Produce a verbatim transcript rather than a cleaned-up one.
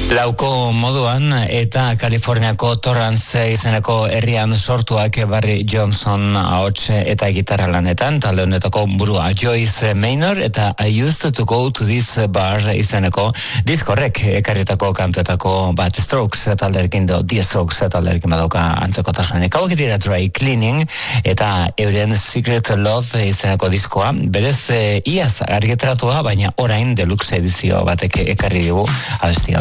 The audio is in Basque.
Lauko moduan eta Kaliforniako Torrance izeneko herrian sortuak Barry Johnson ahots eta gitarra lanetan, talde honetako burua Joyce Maynor eta I used to go to this bar izeneko diskorrek ekarritako kantuetako bat Strokes talderekin do, The Strokes talderekin badoka antzeko tasunenik. Hauek dira Dry Cleaning eta euren Secret Love izeneko diskoa, berez e, iaz argitaratua, baina orain deluxe edizio batek ekarri dugu abestia.